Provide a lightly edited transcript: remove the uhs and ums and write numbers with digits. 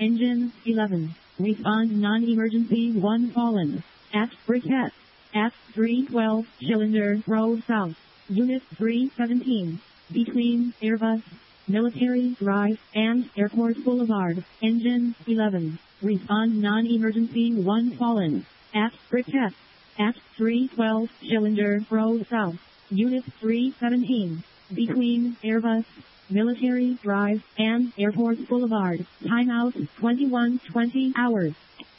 Engine 11. Respond non-emergency 1 fallen. At Briquette. At 312 Cylinder Road South. Unit 317. Between Airbus, Military Drive, and Airport Boulevard. Engine 11. Respond non-emergency 1 fallen. At Briquette. At 312 Cylinder Road South. Unit 317. Between Airbus, Military Drive, and Airport Boulevard. Timeout 21:20 hours.